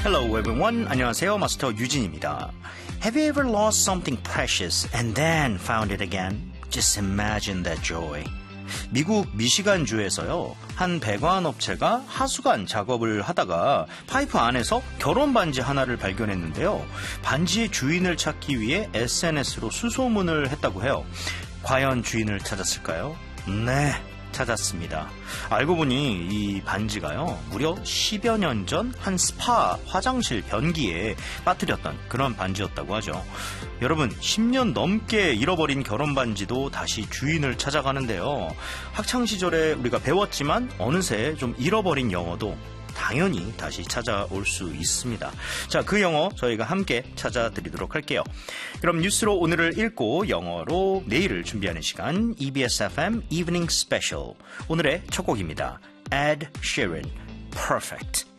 Hello everyone. 안녕하세요. 마스터 유진입니다. Have you ever lost something precious and then found it again? Just imagine that joy. 미국 미시간주에서요, 한 배관 업체가 하수관 작업을 하다가 파이프 안에서 결혼 반지 하나를 발견했는데요. 반지의 주인을 찾기 위해 SNS로 수소문을 했다고 해요. 과연 주인을 찾았을까요? 네, 찾았습니다. 알고 보니 이 반지가요, 무려 10여 년 전 한 스파 화장실 변기에 빠뜨렸던 그런 반지였다고 하죠. 여러분, 10년 넘게 잃어버린 결혼 반지도 다시 주인을 찾아가는데요. 학창시절에 우리가 배웠지만 어느새 좀 잃어버린 영어도 당연히 다시 찾아올 수 있습니다. 자, 그 영어 저희가 함께 찾아드리도록 할게요. 그럼 뉴스로 오늘을 읽고 영어로 내일을 준비하는 시간, EBS FM Evening Special. 오늘의 첫 곡입니다. Ed Sheeran, Perfect.